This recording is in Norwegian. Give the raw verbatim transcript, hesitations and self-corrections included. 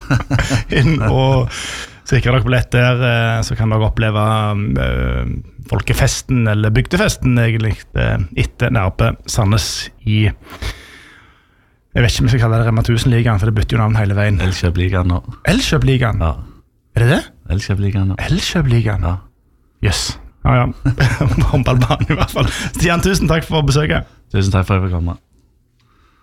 inn og sikre dere billett der, så kan dere oppleve uh, folkefesten, eller bygdefesten egentlig, etter nærpe Sandnes i, jeg vet ikke om jeg skal kalle det Rema tusen-ligaen, for det bytter jo navn hele veien. Elkjøp-ligaen nå. Elkjøp-ligaen? Ja. Er det det? Elkjøp-ligaen nå. Elkjøp-ligaen? Ja. Jøss. Yes. Ja, ja. Håndballbanen i hvert fall. Stian, tusen takk for besøket. Tusen takk for at jeg fikk komme.